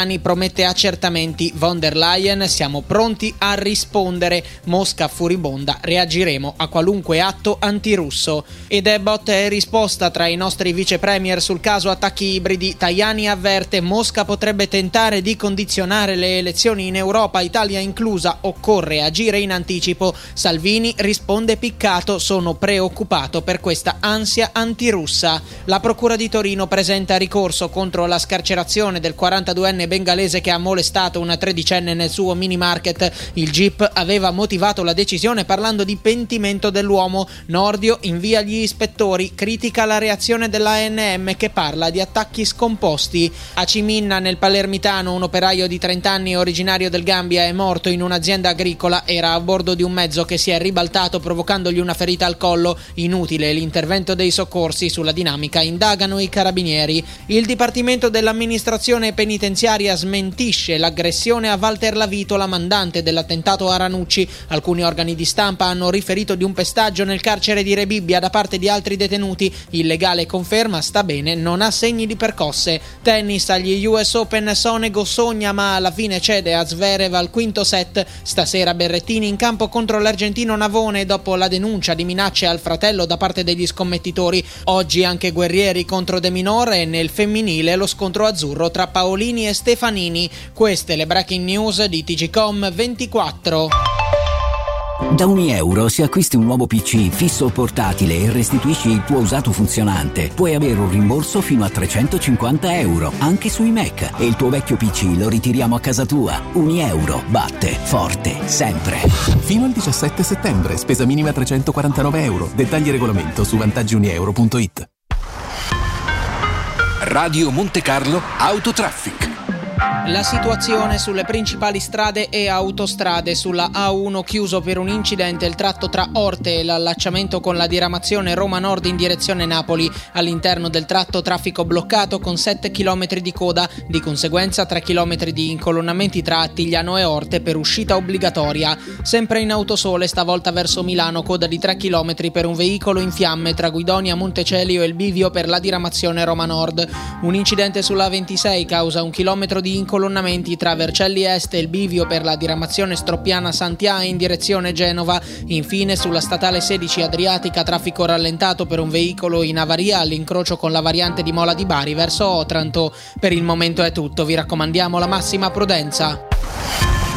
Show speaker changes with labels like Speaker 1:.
Speaker 1: italiani promette accertamenti. Von der Leyen: siamo pronti a rispondere. Mosca furibonda: reagiremo a qualunque atto antirusso. Ed è botta e risposta tra i nostri vice premier sul caso attacchi ibridi. Tajani avverte: Mosca potrebbe tentare di condizionare le elezioni in Europa, Italia inclusa, occorre agire in anticipo. Salvini risponde piccato: sono preoccupato per questa ansia antirussa. La procura di Torino presenta ricorso contro la scarcerazione del 42enne bengalese che ha molestato una tredicenne nel suo mini market. Il GIP aveva motivato la decisione parlando di pentimento dell'uomo. Nordio invia gli ispettori, critica la reazione dell'ANM che parla di attacchi scomposti. A Ciminna, nel Palermitano, un operaio di 30 anni originario del Gambia è morto in un'azienda agricola. Era a bordo di un mezzo che si è ribaltato provocandogli una ferita al collo. Inutile l'intervento dei soccorsi, sulla dinamica indagano i carabinieri. Il Dipartimento dell'amministrazione penitenziaria smentisce l'aggressione a Walter Lavito, la mandante dell'attentato a Ranucci. Alcuni organi di stampa hanno riferito di un pestaggio nel carcere di Rebibbia da parte di altri detenuti. Il legale conferma: sta bene, non ha segni di percosse. Tennis, agli US Open Sonego sogna ma alla fine cede a Zverev al quinto set. Stasera Berrettini in campo contro l'argentino Navone dopo la denuncia di minacce al fratello da parte degli scommettitori. Oggi anche Guerrieri contro De Minor e nel femminile lo scontro azzurro tra Paolini e Stefanini. Queste le breaking news di TGcom 24.
Speaker 2: Da €1 se acquisti un nuovo PC fisso o portatile e restituisci il tuo usato funzionante, puoi avere un rimborso fino a €350, anche sui Mac, e il tuo vecchio PC lo ritiriamo a casa tua. €1 batte forte sempre.
Speaker 3: Fino al 17 settembre, spesa minima €349. Dettagli e regolamento su vantaggiunieuro.it.
Speaker 4: Radio Monte Carlo Autotraffic.
Speaker 1: La situazione sulle principali strade e autostrade: sulla A1 chiuso per un incidente il tratto tra Orte e l'allacciamento con la diramazione Roma Nord in direzione Napoli. All'interno del tratto traffico bloccato con 7 km di coda, di conseguenza 3 km di incolonnamenti tra Attigliano e Orte per uscita obbligatoria. Sempre in Autosole, stavolta verso Milano, coda di 3 km per un veicolo in fiamme tra Guidonia Montecelio e il bivio per la diramazione Roma Nord. Un incidente sulla A26 causa 1 chilometro di incolonnamenti tra Vercelli Est e il bivio per la diramazione Stroppiana Santià in direzione Genova. Infine sulla statale 16 Adriatica traffico rallentato per un veicolo in avaria all'incrocio con la variante di Mola di Bari verso Otranto. Per il momento è tutto, vi raccomandiamo la massima prudenza.